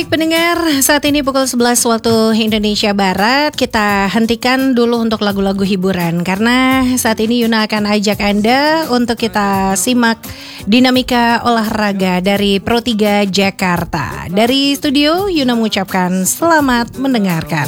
Baik pendengar, saat ini pukul 11 waktu Indonesia Barat. Kita hentikan dulu untuk lagu-lagu hiburan, karena saat ini Yuna akan ajak Anda untuk kita simak dinamika olahraga dari Pro 3 Jakarta. Dari studio, Yuna mengucapkan selamat mendengarkan.